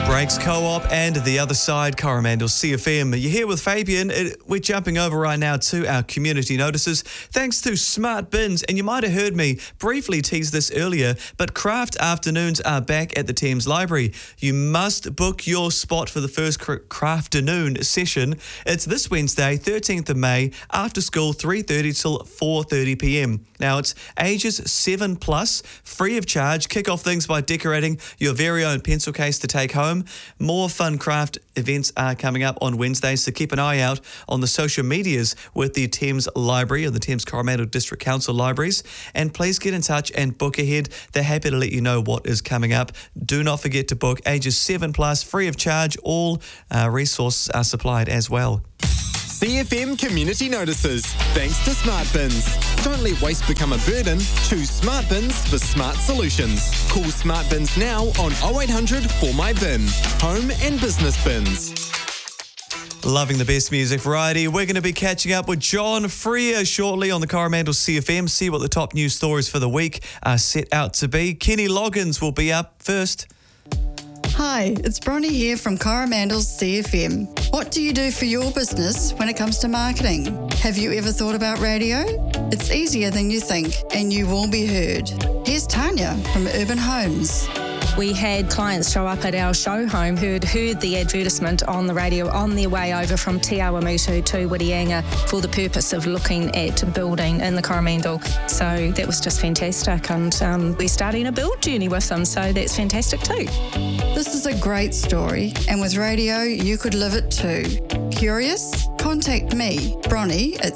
Breaks Co-op and The Other Side, Coromandel CFM. You're here with Fabian. We're jumping over right now to our community notices. Thanks to Smart Bins, and you might have heard me briefly tease this earlier, but craft afternoons are back at the Thames Library. You must book your spot for the first crafternoon session. It's this Wednesday, 13th of May, after school, 3:30 till 4:30 p.m. Now, it's ages 7 plus, free of charge. Kick off things by decorating your very own pencil case to take home. More fun craft events are coming up on Wednesdays, so keep an eye out on the social medias with the Thames Library or the Thames Coromandel District Council Libraries. And please get in touch and book ahead. They're happy to let you know what is coming up. Do not forget to book. Ages 7 plus, free of charge. All resources are supplied as well. CFM Community Notices. Thanks to Smart Bins. Don't let waste become a burden. Choose Smart Bins for smart solutions. Call Smart Bins now on 0800 For My Bin. Home and business bins. Loving the best music variety. We're going to be catching up with John Freer shortly on the Coromandel CFM. See what the top news stories for the week are set out to be. Kenny Loggins will be up first. Hi, it's Bronnie here from Coromandel's CFM. What do you do for your business when it comes to marketing? Have you ever thought about radio? It's easier than you think, and you will be heard. Here's Tanya from Urban Homes. We had clients show up at our show home who'd heard the advertisement on the radio on their way over from Te Awamutu to Whitianga for the purpose of looking at building in the Coromandel. So that was just fantastic, and we're starting a build journey with them, so that's fantastic too. This is a great story, and with radio, you could live it too. Curious? Contact me, Bronnie, at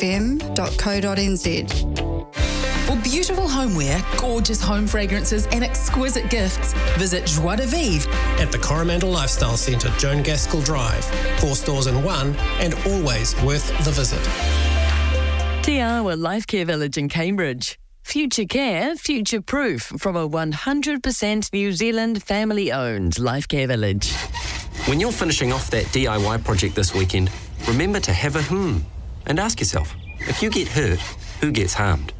cfm.co.nz. For beautiful homeware, gorgeous home fragrances and exquisite gifts, visit Joie de Vivre at the Coromandel Lifestyle Centre, Joan Gaskell Drive. 4 stores in one, and always worth the visit. Te Awa Life Care Village in Cambridge. Future care, future proof from a 100% New Zealand family-owned life care village. When you're finishing off that DIY project this weekend, remember to have a and ask yourself, if you get hurt, who gets harmed?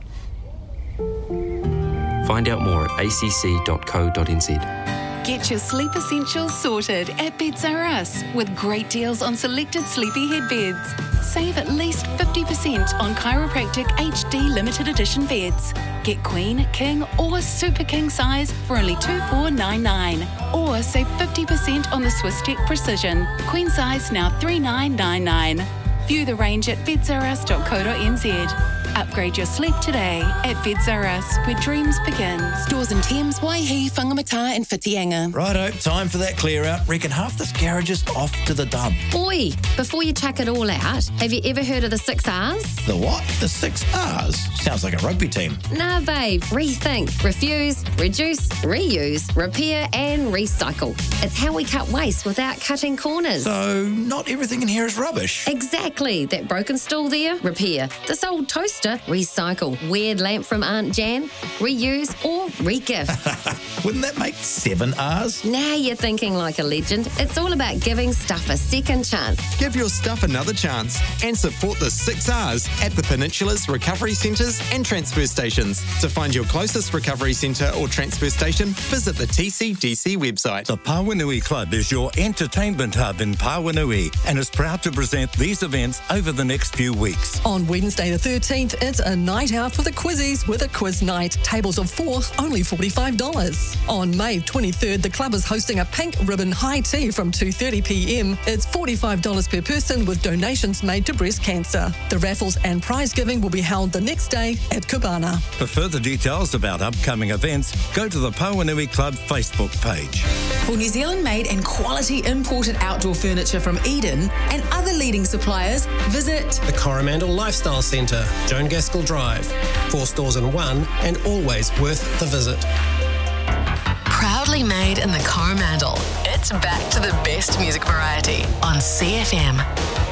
Find out more at acc.co.nz. Get your sleep essentials sorted at Beds R Us with great deals on selected sleepy headbeds. Save at least 50% on Chiropractic HD limited edition beds. Get Queen, King or Super King size for only $2,499. Or save 50% on the Swiss Tech Precision. Queen size now $3,999. View the range at bedsrus.co.nz. Upgrade your sleep today at Beds R Us, where dreams begin. Stores in Thames, Waihi, Whangamata and Whitianga. Righto, time for that clear out. Reckon half this garage is off to the dump. Oi, before you chuck it all out, have you ever heard of the 6 R's? The what? The 6 R's? Sounds like a rugby team. Nah, babe. Rethink, refuse, reduce, reuse, repair and recycle. It's how we cut waste without cutting corners. So, not everything in here is rubbish. Exactly. That broken stool there, repair. This old toaster, recycle. Weird lamp from Aunt Jan, reuse or re-gift. Wouldn't that make 7 R's? Now you're thinking like a legend. It's all about giving stuff a second chance. Give your stuff another chance and support the 6 R's at the Peninsula's recovery centres and transfer stations. To find your closest recovery centre or transfer station, visit the TCDC website. The Pāwenui Club is your entertainment hub in Pāwenui and is proud to present these events over the next few weeks. On Wednesday the 13th, it's a night out for the Quizzies with a quiz night. Tables of 4, only $45. On May 23rd, the club is hosting a pink ribbon high tea from 2:30 p.m. It's $45 per person with donations made to breast cancer. The raffles and prize giving will be held the next day at Cabana. For further details about upcoming events, go to the Pāwenui Club Facebook page. For New Zealand-made and quality imported outdoor furniture from Eden and other leading suppliers, visit The Coromandel Lifestyle Centre, Joan Gaskell Drive. 4 stores in one, and always worth the visit. Proudly made in the Coromandel. It's back to the best music variety on CFM.